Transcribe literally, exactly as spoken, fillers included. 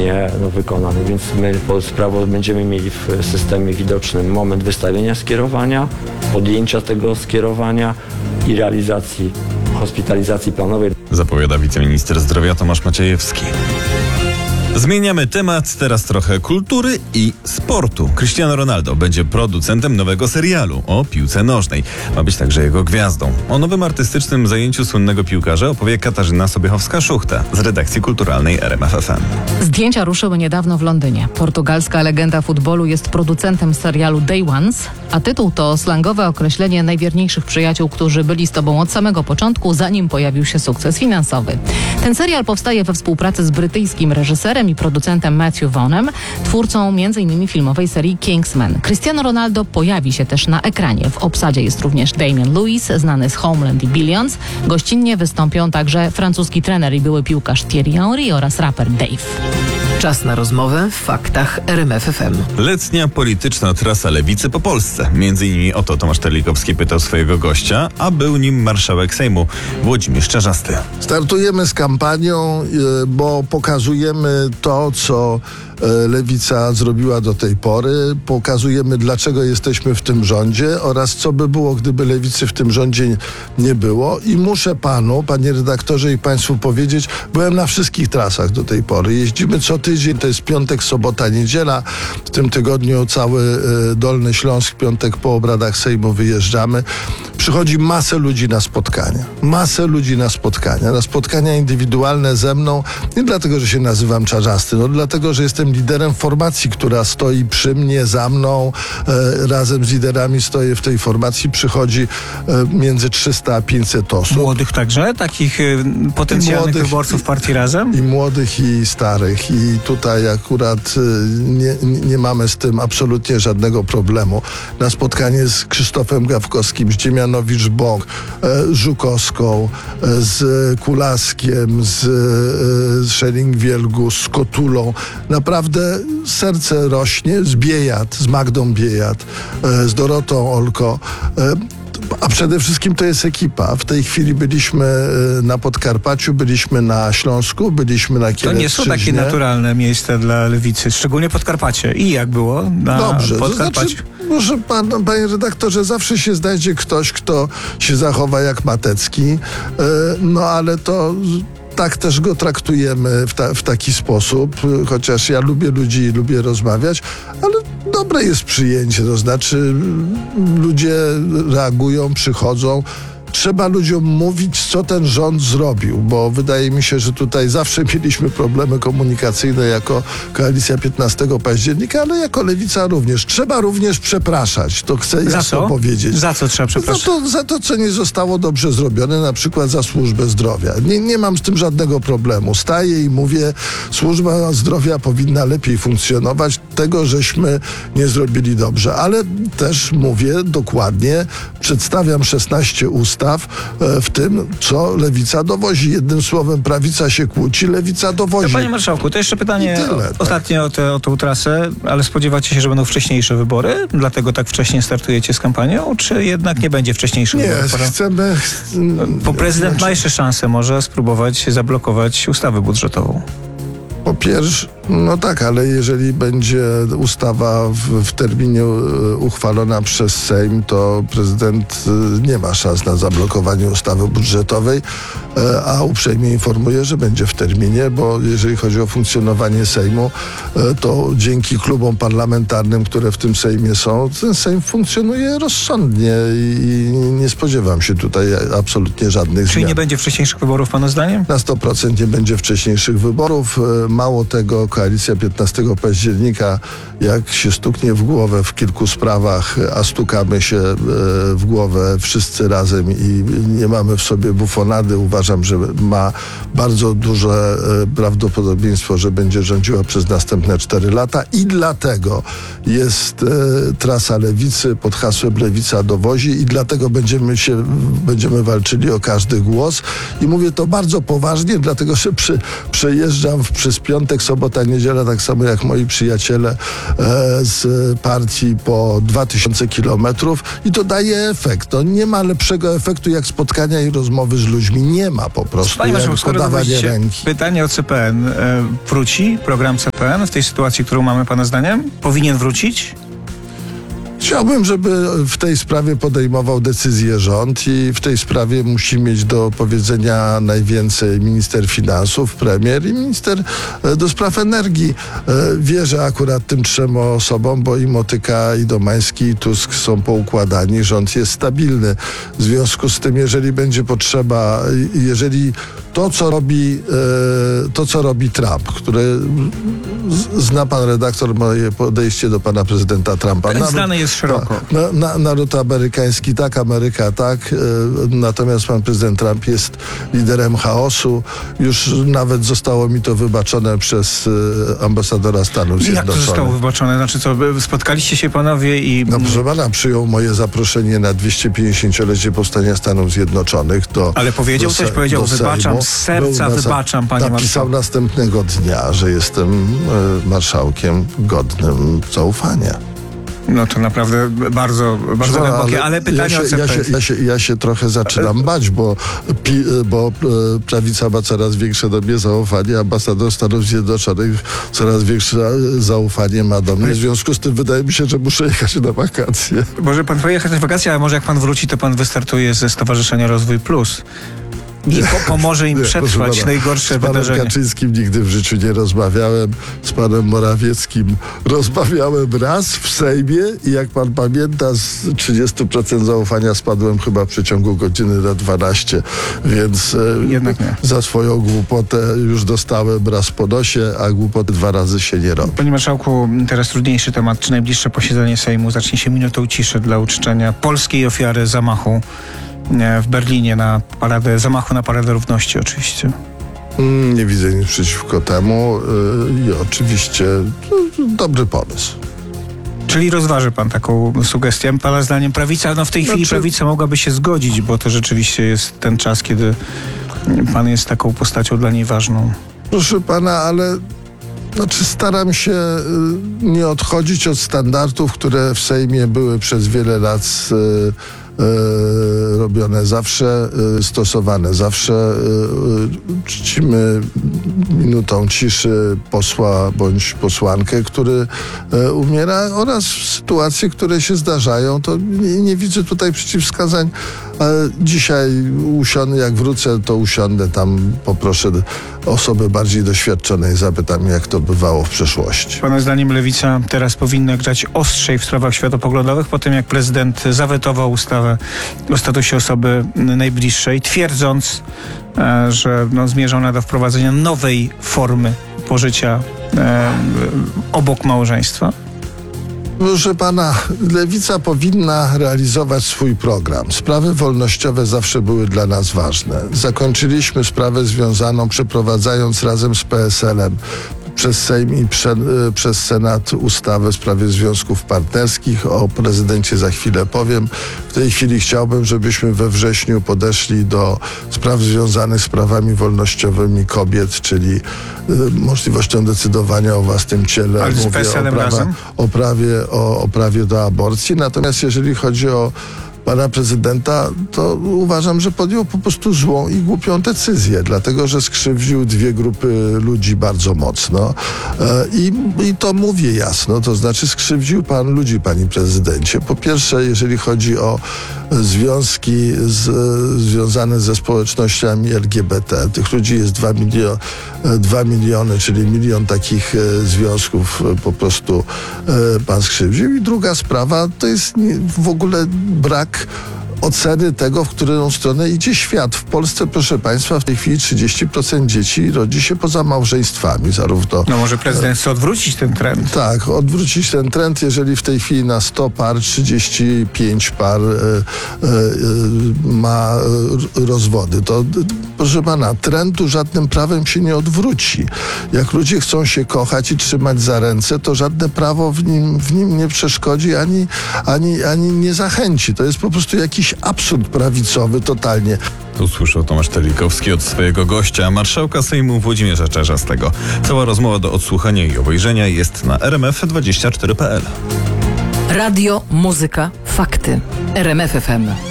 nie no, wykonany, więc my po sprawo będziemy mieli w systemie widocznym moment wystawienia skierowania, podjęcia tego skierowania i realizacji hospitalizacji planowej. Zapowiada wiceminister zdrowia Tomasz Maciejewski. Zmieniamy temat, teraz trochę kultury i sportu. Cristiano Ronaldo będzie producentem nowego serialu o piłce nożnej. Ma być także jego gwiazdą. O nowym artystycznym zajęciu słynnego piłkarza opowie Katarzyna Sobiechowska-Szuchta z redakcji kulturalnej R M F F M. Zdjęcia ruszyły niedawno w Londynie. Portugalska legenda futbolu jest producentem serialu Day Ones, a tytuł to slangowe określenie najwierniejszych przyjaciół, którzy byli z tobą od samego początku, zanim pojawił się sukces finansowy. Ten serial powstaje we współpracy z brytyjskim reżyserem i producentem Matthew Vaughanem, twórcą między innymi filmowej serii Kingsman. Cristiano Ronaldo pojawi się też na ekranie. W obsadzie jest również Damian Lewis, znany z Homeland i Billions. Gościnnie wystąpią także francuski trener i były piłkarz Thierry Henry oraz raper Dave. Czas na rozmowę w faktach R M F F M. Letnia polityczna trasa lewicy po Polsce. Między innymi o to Tomasz Terlikowski pytał swojego gościa, a był nim marszałek Sejmu Włodzimierz Czarzasty. Startujemy z kampanią, bo pokazujemy to, co Lewica zrobiła do tej pory. Pokazujemy, dlaczego jesteśmy w tym rządzie oraz co by było, gdyby Lewicy w tym rządzie nie było. I muszę panu, panie redaktorze i państwu powiedzieć, byłem na wszystkich trasach do tej pory. Jeździmy co tydzień, to jest piątek, sobota, niedziela. W tym tygodniu cały Dolny Śląsk, piątek po obradach Sejmu wyjeżdżamy. Przychodzi masę ludzi na spotkania. Masę ludzi na spotkania. Na spotkania indywidualne ze mną. Nie dlatego, że się nazywam Czarzasty, no dlatego, że jestem liderem formacji, która stoi przy mnie, za mną. E, razem z liderami stoję w tej formacji. Przychodzi e, między trzysta a pięćset osób. Młodych także? Takich y, potencjalnych młodych, wyborców partii Razem? I młodych, i starych. I tutaj akurat y, nie, nie mamy z tym absolutnie żadnego problemu. Na spotkanie z Krzysztofem Gawkowskim, z Dziemianowicz-Bąk, e, Żukowską, e, z Kulaskiem, z, e, z Schering-Wielgus, z Kotulą. Naprawdę serce rośnie, z Biejat, z Magdą Biejat, e, z Dorotą Olko. E, A przede wszystkim to jest ekipa. W tej chwili byliśmy na Podkarpaciu, byliśmy na Śląsku, byliśmy na Kielecczyźnie. To nie są takie naturalne miejsca dla lewicy, szczególnie Podkarpacie. I jak było na Dobrze, Podkarpaciu? To znaczy, może pan, panie redaktorze, zawsze się znajdzie ktoś, kto się zachowa jak Matecki, no ale to... Tak też go traktujemy w, ta, w taki sposób, chociaż ja lubię ludzi i lubię rozmawiać, ale dobre jest przyjęcie, to znaczy ludzie reagują, przychodzą. Trzeba ludziom mówić, co ten rząd zrobił, bo wydaje mi się, że tutaj zawsze mieliśmy problemy komunikacyjne jako Koalicja piętnastego października, ale jako Lewica również. Trzeba również przepraszać, to chcę za jasno co? powiedzieć. Za co trzeba przepraszać? Za to, za to, co nie zostało dobrze zrobione, na przykład za służbę zdrowia. Nie, nie mam z tym żadnego problemu. Staję i mówię, służba zdrowia powinna lepiej funkcjonować. Tego żeśmy nie zrobili dobrze. Ale też mówię dokładnie, przedstawiam szesnaście ustaw, w tym, co Lewica dowozi. Jednym słowem, prawica się kłóci, Lewica dowozi. No, panie marszałku, to jeszcze pytanie tyle, o, ostatnie tak. o, te, o tę trasę, ale spodziewacie się, że będą wcześniejsze wybory? Dlatego tak wcześnie startujecie z kampanią? Czy jednak nie będzie wcześniejszych nie, wyborów? Nie, chcemy... Bo prezydent znaczy... ma jeszcze szansę może spróbować zablokować ustawę budżetową. Po pierwsze, no tak, ale jeżeli będzie ustawa w, w terminie uchwalona przez Sejm, to prezydent nie ma szans na zablokowanie ustawy budżetowej, a uprzejmie informuję, że będzie w terminie, bo jeżeli chodzi o funkcjonowanie Sejmu, to dzięki klubom parlamentarnym, które w tym Sejmie są, ten Sejm funkcjonuje rozsądnie i nie spodziewam się tutaj absolutnie żadnych Czyli zmian. Czyli nie będzie wcześniejszych wyborów, pana zdaniem? Na sto procent nie będzie wcześniejszych wyborów. Mało tego, Koalicja piętnastego października, jak się stuknie w głowę w kilku sprawach, a stukamy się w głowę wszyscy razem i nie mamy w sobie bufonady, uważam, że ma bardzo duże prawdopodobieństwo, że będzie rządziła przez następne cztery lata i dlatego jest trasa Lewicy pod hasłem Lewica dowozi i dlatego będziemy się, będziemy walczyli o każdy głos i mówię to bardzo poważnie, dlatego że przy, przejeżdżam w, przez piątek, sobota, niedzielę, tak samo jak moi przyjaciele e, z partii po dwa tysiące kilometrów i to daje efekt. To nie ma lepszego efektu jak spotkania i rozmowy z ludźmi. Nie ma po prostu. Panie jak marszałku, skoro podawanie dowodzicie, ręki. pytanie o C P N. E, wróci program C P N w tej sytuacji, którą mamy pana zdaniem? Powinien wrócić? Chciałbym, żeby w tej sprawie podejmował decyzję rząd i w tej sprawie musi mieć do powiedzenia najwięcej minister finansów, premier i minister e, do spraw energii. E, Wierzę akurat tym trzem osobom, bo i Motyka, i Domański, i Tusk są poukładani. Rząd jest stabilny. W związku z tym, jeżeli będzie potrzeba, i jeżeli to, co robi, e, to, co robi Trump, który z- zna pan redaktor moje podejście do pana prezydenta Trumpa. Ten Naród- znany jest szeroko. na, na, naród amerykański tak, Ameryka tak, e, natomiast pan prezydent Trump jest liderem chaosu. Już nawet zostało mi to wybaczone przez e, ambasadora Stanów Jak to Zjednoczonych. zostało wybaczone? Znaczy co, spotkaliście się panowie i... No proszę pana, przyjął moje zaproszenie na dwieście pięćdziesięciolecie powstania Stanów Zjednoczonych. Do, Ale powiedział do coś, Se- powiedział, do wybaczam, Sejmu. z serca Był na- wybaczam, panie Napisał marszałku. następnego dnia, że jestem e, marszałkiem godnym zaufania. No to naprawdę bardzo, bardzo No, głębokie, ale pytanie ja o się, C P ja, N. się, ja, się, ja się trochę zaczynam bać, bo, pi, bo e, prawica ma coraz większe do mnie zaufanie, ambasador Stanów Zjednoczonych coraz większe zaufanie ma do mnie. W związku z tym wydaje mi się, że muszę jechać na wakacje. Może pan pojechać na wakacje, ale może jak pan wróci, to pan wystartuje ze Stowarzyszenia Rozwój Plus. I po, pomoże im Nie, proszę przetrwać pana, najgorsze z panem wydarzenia. Kaczyńskim nigdy w życiu nie rozmawiałem. Z panem Morawieckim rozmawiałem raz w Sejmie i jak pan pamięta, z trzydzieści procent zaufania spadłem chyba w przeciągu godziny na dwanaście, więc e, Jednak nie. za swoją głupotę już dostałem raz po nosie, a głupoty dwa razy się nie robi. Panie marszałku, teraz trudniejszy temat. Czy najbliższe posiedzenie Sejmu zacznie się minutą ciszy dla uczczenia polskiej ofiary zamachu e, w Berlinie na paradę, zamachu na Paradę Równości oczywiście. Mm, Nie widzę nic przeciwko temu y, i oczywiście no, dobry pomysł. Czyli rozważy pan taką sugestię. Pana zdaniem prawica, no w tej chwili Znaczy- prawica mogłaby się zgodzić, bo to rzeczywiście jest ten czas, kiedy pan jest taką postacią dla niej ważną. Proszę pana, ale znaczy staram się y, nie odchodzić od standardów, które w Sejmie były przez wiele lat y, y, robione, zawsze y, stosowane. Zawsze y, y, czcimy minutą ciszy posła bądź posłankę, który y, umiera, oraz sytuacje, które się zdarzają. To nie, nie widzę tutaj przeciwwskazań. Ale dzisiaj usiądę, jak wrócę, to usiądę tam, poproszę osoby bardziej doświadczone i zapytam, jak to bywało w przeszłości. Pana zdaniem lewica teraz powinna grać ostrzej w sprawach światopoglądowych po tym, jak prezydent zawetował ustawę o statusie osoby najbliższej, twierdząc, e, że no, zmierza ona do wprowadzenia nowej formy pożycia e, obok małżeństwa. Proszę pana, lewica powinna realizować swój program. Sprawy wolnościowe zawsze były dla nas ważne. Zakończyliśmy sprawę związaną, przeprowadzając razem z P S L-em przez Sejm i prze, y, przez Senat ustawę w sprawie związków partnerskich. O prezydencie za chwilę powiem. W tej chwili chciałbym, żebyśmy we wrześniu podeszli do spraw związanych z prawami wolnościowymi kobiet, czyli y, możliwością decydowania o własnym ciele. Ale z Mówię P S o, L-em prawa, razem? o, prawie, o, o prawie do aborcji. Natomiast jeżeli chodzi o pana prezydenta, to uważam, że podjął po prostu złą i głupią decyzję, dlatego że skrzywdził dwie grupy ludzi bardzo mocno. E, I, I to mówię jasno, to znaczy skrzywdził pan ludzi, panie prezydencie. Po pierwsze, jeżeli chodzi o związki z, związane ze społecznościami L G B T. Tych ludzi jest dwa milio, dwa miliony, czyli milion takich e, związków e, po prostu e, pan skrzywdził. I druga sprawa to jest nie, w ogóle brak oceny tego, w którą stronę idzie świat. W Polsce, proszę państwa, w tej chwili trzydzieści procent dzieci rodzi się poza małżeństwami, zarówno No może prezydent chce odwrócić ten trend. tak, odwrócić ten trend, jeżeli w tej chwili na sto par trzydzieści pięć par e, e, e, ma e, rozwody. To, d- proszę pana, trendu żadnym prawem się nie odwróci. Jak ludzie chcą się kochać i trzymać za ręce, to żadne prawo w nim, w nim nie przeszkodzi ani, ani, ani nie zachęci. To jest po prostu jakiś absurd prawicowy totalnie. Usłyszał Tomasz Telikowski od swojego gościa, marszałka Sejmu Włodzimierza Czarzastego. Cała rozmowa do odsłuchania i obejrzenia jest na r m f dwadzieścia cztery kropka p l. Radio, muzyka, fakty. R M F F M.